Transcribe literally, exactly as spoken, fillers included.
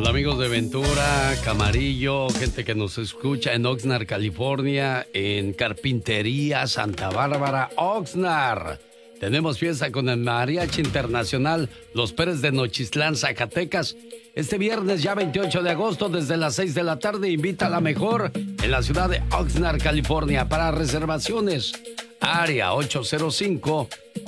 Hola amigos de Ventura, Camarillo, gente que nos escucha en Oxnard, California, en Carpintería, Santa Bárbara, Oxnard. Tenemos fiesta con el Mariachi Internacional Los Pérez de Nochistlán, Zacatecas. Este viernes ya veintiocho de agosto desde las seis de la tarde. Invita a la mejor en la ciudad de Oxnard, California. Para reservaciones, área ocho cero cinco,